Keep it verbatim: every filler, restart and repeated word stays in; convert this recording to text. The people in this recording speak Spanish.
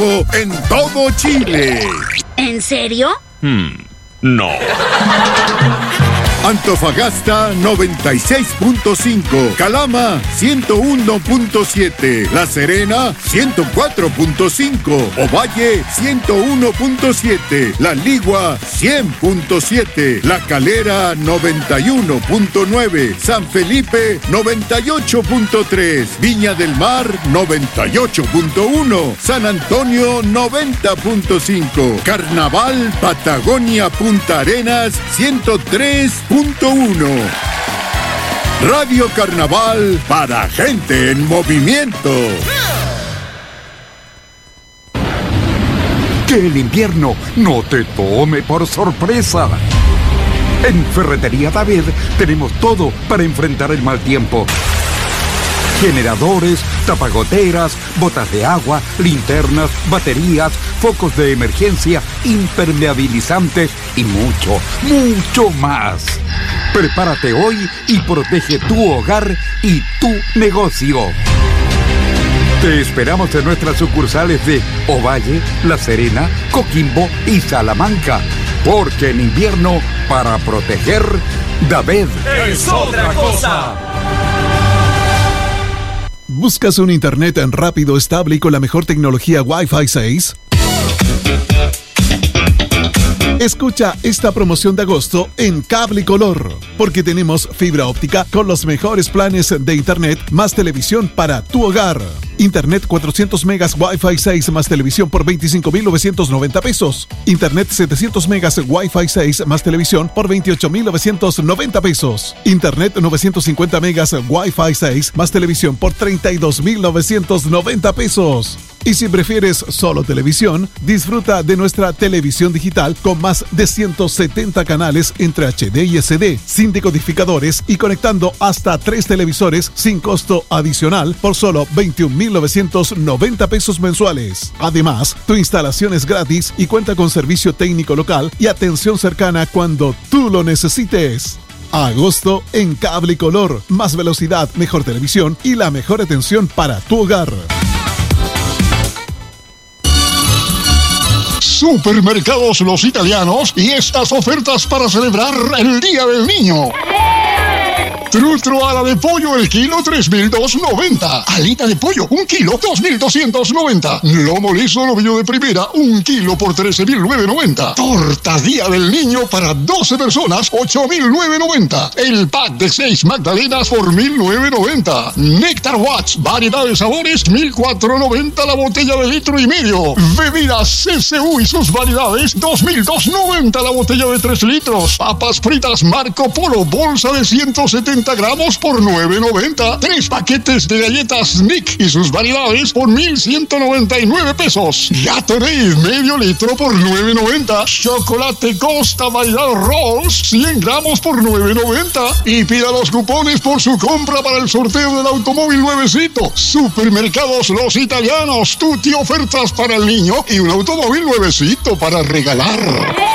en todo Chile. ¿En serio? Hmm, no. Antofagasta noventa y seis punto cinco, Calama ciento uno punto siete, La Serena ciento cuatro punto cinco, Ovalle ciento uno punto siete, La Ligua cien punto siete, La Calera noventa y uno punto nueve, San Felipe noventa y ocho punto tres, Viña del Mar noventa y ocho punto uno, San Antonio noventa punto cinco, Carnaval Patagonia Punta Arenas ciento tres punto uno. Radio Carnaval para gente en movimiento. Que el invierno no te tome por sorpresa. En Ferretería David tenemos todo para enfrentar el mal tiempo. Generadores, tapagoteras, botas de agua, linternas, baterías, focos de emergencia, impermeabilizantes y mucho, mucho más. Prepárate hoy y protege tu hogar y tu negocio. Te esperamos en nuestras sucursales de Ovalle, La Serena, Coquimbo y Salamanca. Porque en invierno, para proteger, David es otra cosa. ¿Buscas un internet rápido, estable y con la mejor tecnología Wi-Fi seis? Escucha esta promoción de agosto en Cable Color, porque tenemos fibra óptica con los mejores planes de internet más televisión para tu hogar. Internet cuatrocientos megas Wi-Fi seis más televisión por veinticinco mil novecientos noventa pesos. Internet setecientos megas Wi-Fi seis más televisión por veintiocho mil novecientos noventa pesos. Internet novecientos cincuenta megas Wi-Fi seis más televisión por treinta y dos mil novecientos noventa pesos. Y si prefieres solo televisión, disfruta de nuestra televisión digital con más de ciento setenta canales entre H D y S D, sin decodificadores y conectando hasta tres televisores sin costo adicional por solo veintiún mil novecientos noventa pesos mensuales. Además, tu instalación es gratis y cuenta con servicio técnico local y atención cercana cuando tú lo necesites. Agosto en Cable Color. Más velocidad, mejor televisión y la mejor atención para tu hogar. Supermercados Los Italianos y estas ofertas para celebrar el Día del Niño. Trutro ala de pollo el kilo tres mil doscientos noventa. Alita de pollo un kilo dos mil doscientos noventa. Lomo liso novillo de primera un kilo por trece mil novecientos noventa. Torta Día del Niño para doce personas ocho mil novecientos noventa. El pack de seis magdalenas por mil novecientos noventa. Néctar Watch variedad de sabores mil cuatrocientos noventa la botella de litro y medio. Bebidas C C U y sus variedades dos mil doscientos noventa la botella de tres litros. Papas fritas Marco Polo bolsa de ciento setenta gramos por nueve noventa. Tres paquetes de galletas Nick y sus variedades por mil ciento noventa y nueve pesos. Gatorade medio litro por nueve noventa. Chocolate Costa variedad Rolls cien gramos por nueve noventa. Y pida los cupones por su compra para el sorteo del automóvil nuevecito. Supermercados Los Italianos, tutti ofertas para el niño y un automóvil nuevecito para regalar.